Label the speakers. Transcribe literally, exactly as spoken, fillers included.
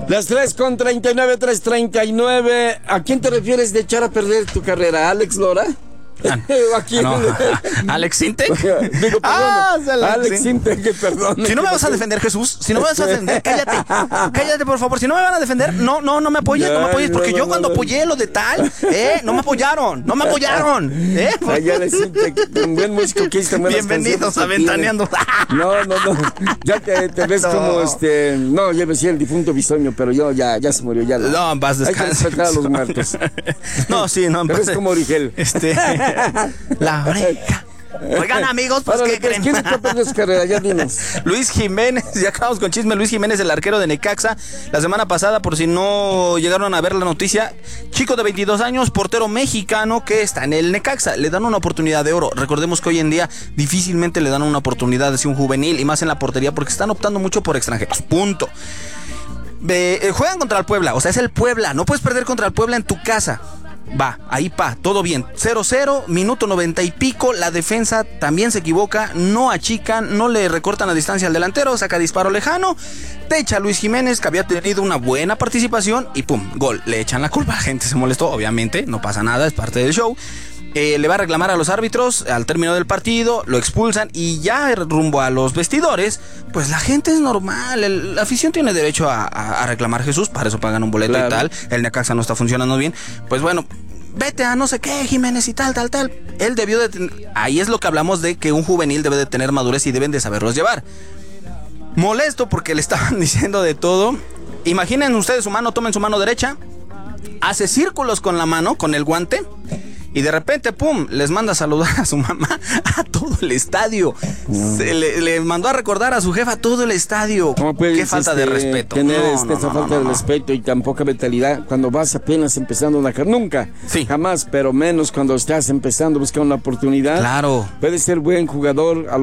Speaker 1: Las tres con treinta y nueve, tres treinta y nueve. ¿A quién te refieres de echar a perder tu carrera? ¿A Alex Lora?
Speaker 2: Ah,
Speaker 1: ¿A quién?
Speaker 2: no, ¿Alex Intec?
Speaker 1: Digo, perdón.
Speaker 2: Ah,
Speaker 1: Alex Intec, perdón.
Speaker 2: Si no me vas a defender, Jesús, si no me vas a defender, cállate, cállate por favor. Si no me van a defender, no, no, no me apoyes, no me apoyes, porque yo cuando apoyé lo de tal, eh, no me apoyaron, no me apoyaron, eh.
Speaker 1: Ay, Alex Intec, un buen músico que hizo buenas
Speaker 2: Bienvenidos a Ventaneando.
Speaker 1: No, no, no, ya te, te ves no. como este, no, yo me decía el difunto Bisoño, pero yo ya, ya se murió, ya.
Speaker 2: No, vas descansar.
Speaker 1: Hay que respetar a los muertos.
Speaker 2: No, sí, no.
Speaker 1: Te ves como Origel.
Speaker 2: Este, la oreja. Oigan, amigos, pues
Speaker 1: Ahora,
Speaker 2: ¿qué creen?
Speaker 1: ¿Quién se te perdió su carrera? Ya dinos.
Speaker 2: Luis Jiménez, ya acabamos con chisme. Luis Jiménez, el arquero de Necaxa. La semana pasada, por si no llegaron a ver la noticia, chico de veintidós años, portero mexicano que está en el Necaxa. Le dan una oportunidad de oro. Recordemos que hoy en día difícilmente le dan una oportunidad de ser un juvenil, y más en la portería, porque están optando mucho por extranjeros. Punto. Eh, juegan contra el Puebla, o sea, es el Puebla. No puedes perder contra el Puebla en tu casa. Va, ahí pa, todo bien. cero cero, minuto noventa y pico. La defensa también se equivoca. No achican, no le recortan la distancia al delantero. Saca disparo lejano. Te echa Luis Jiménez, que había tenido una buena participación. Y pum, gol. Le echan la culpa. La gente se molestó, obviamente. No pasa nada, es parte del show. Eh, le va a reclamar a los árbitros al término del partido, lo expulsan, y ya rumbo a los vestidores, pues la gente es normal, el, la afición tiene derecho a, a, a reclamar, Jesús, para eso pagan un boleto, claro. Y tal, el Necaxa no está funcionando bien, pues bueno, vete a no sé qué, Jiménez, y tal, tal, tal. Él debió de tener, ahí es lo que hablamos de que un juvenil debe de tener madurez y deben de saberlos llevar. Molesto porque le estaban diciendo de todo. Imaginen ustedes su mano, tomen su mano derecha, hace círculos con la mano, con el guante, y de repente, pum, les manda a saludar a su mamá, a todo el estadio. Mm. Se le, le mandó a recordar a su jefa a todo el estadio. Qué falta
Speaker 1: este,
Speaker 2: de respeto.
Speaker 1: Tener
Speaker 2: no,
Speaker 1: este,
Speaker 2: no,
Speaker 1: esa
Speaker 2: no,
Speaker 1: falta
Speaker 2: no, no.
Speaker 1: de respeto y tan poca mentalidad cuando vas apenas empezando una carrera. Nunca,
Speaker 2: sí.
Speaker 1: Jamás, pero menos cuando estás empezando buscando una oportunidad.
Speaker 2: Claro.
Speaker 1: Puedes ser buen jugador. A